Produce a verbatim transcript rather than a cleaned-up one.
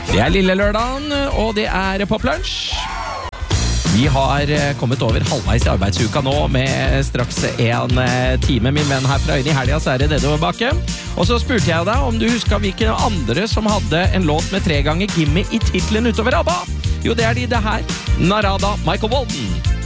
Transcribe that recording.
Det er lille lørdagen, og det er poplunsj. Vi har kommet over halvveis i arbeidsuka nå med straks en time. Min venn her fra Øyne i helga, så er det nedoverbakke. Og så spurte jeg deg om du husker hvilke andre som hadde en låt med tre ganger Gimme i titlen utover ABBA. Jo, det er de det her. Narada, Michael Bolton.